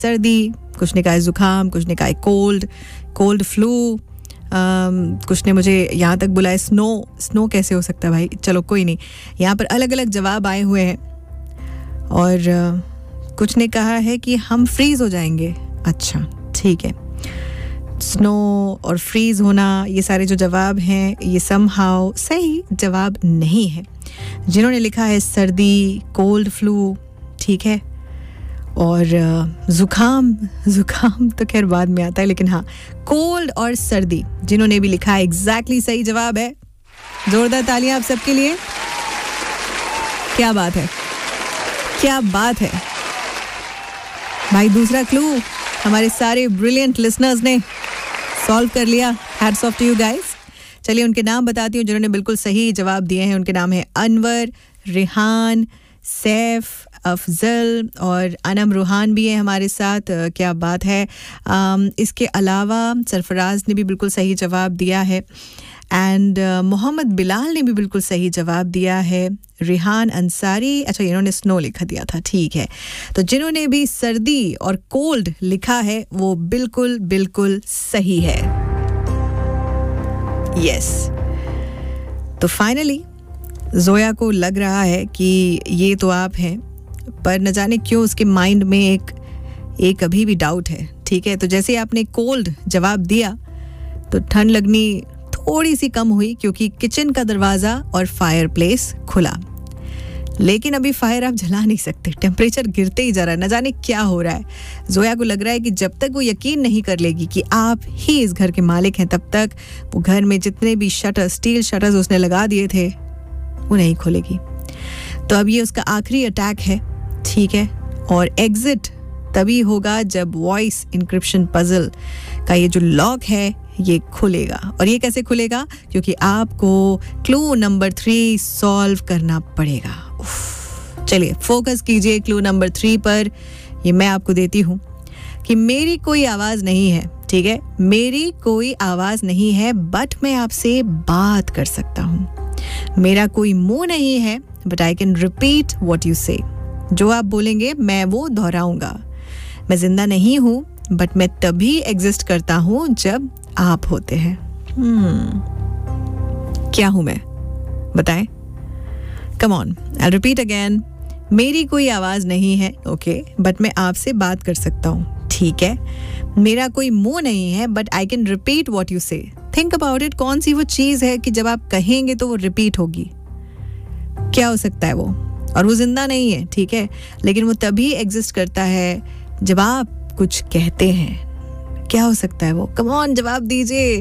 सर्दी, कुछ ने कहा है जुकाम, कुछ ने कहा है कोल्ड फ्लू, कुछ ने मुझे यहाँ तक बुलाया स्नो कैसे हो सकता है भाई, चलो कोई नहीं. यहाँ पर अलग अलग जवाब आए हुए हैं और कुछ ने कहा है कि हम फ्रीज हो जाएंगे. अच्छा ठीक है, स्नो और फ्रीज होना, ये सारे जो जवाब हैं ये समहाउ सही जवाब नहीं है. जिन्होंने लिखा है सर्दी, कोल्ड फ्लू, ठीक है, और जुकाम तो खैर बाद में आता है, लेकिन हाँ कोल्ड और सर्दी जिन्होंने भी लिखा है एग्जैक्टली सही जवाब है. जोरदार तालियां आप सबके लिए. क्या बात है, क्या बात है भाई. दूसरा क्लू हमारे सारे ब्रिलियंट लिसनर्स ने सॉल्व कर लिया. Hats off to you guys. चलिए उनके नाम बताती हूँ जिन्होंने बिल्कुल सही जवाब दिए हैं. उनके नाम है अनवर, रिहान, सैफ, अफजल और अनम रूहान भी है हमारे साथ. क्या बात है. इसके अलावा सरफराज ने भी बिल्कुल सही जवाब दिया है एंड मोहम्मद बिलाल ने भी बिल्कुल सही जवाब दिया है. रिहान अंसारी, अच्छा इन्होंने स्नो लिखा दिया था, ठीक है. तो जिन्होंने भी सर्दी और कोल्ड लिखा है वो बिल्कुल बिल्कुल सही है. यस. तो फाइनली जोया को लग रहा है कि ये तो आप हैं, पर न जाने क्यों उसके माइंड में एक अभी भी डाउट है. ठीक है, तो जैसे आपने कोल्ड जवाब दिया तो ठंड लगनी थोड़ी सी कम हुई क्योंकि किचन का दरवाज़ा और फायर प्लेस खुला. लेकिन अभी फायर आप जला नहीं सकते, टेम्परेचर गिरते ही जा रहा है. न जाने क्या हो रहा है. जोया को लग रहा है कि जब तक वो यकीन नहीं कर लेगी कि आप ही इस घर के मालिक हैं, तब तक वो घर में जितने भी स्टील शटर्स उसने लगा दिए थे वो नहीं खोलेगी. तो अब ये उसका आखिरी अटैक है, ठीक है. और एग्जिट तभी होगा जब वॉइस इंक्रिप्शन पजल का ये जो लॉक है ये खुलेगा. और ये कैसे खुलेगा? क्योंकि आपको क्लू नंबर 3 सॉल्व करना पड़ेगा. चलिए फोकस कीजिए क्लू नंबर 3 पर. ये मैं आपको देती हूँ कि मेरी कोई आवाज़ नहीं है, ठीक है, मेरी कोई आवाज़ नहीं है बट मैं आपसे बात कर सकता हूँ. मेरा कोई मुंह नहीं है but I can repeat what you से. जो आप बोलेंगे मैं वो दोहराऊंगा. मैं जिंदा नहीं हूँ बट मैं तभी एग्जिस्ट करता हूँ जब आप होते हैं. क्या हूं मैं, बताएं. Come on, I repeat again. मेरी कोई आवाज नहीं है, ओके, बट मैं आपसे बात कर सकता हूँ, ठीक है. मेरा कोई मुंह नहीं है but I can repeat what you से. Think about it. कौन सी वो चीज है कि जब आप कहेंगे तो वो रिपीट होगी? क्या हो सकता है वो? और वो जिंदा नहीं है, ठीक है, लेकिन वो तभी एग्जिस्ट करता है जब आप कुछ कहते हैं. क्या हो सकता है वो? कम ऑन, जवाब दीजिए.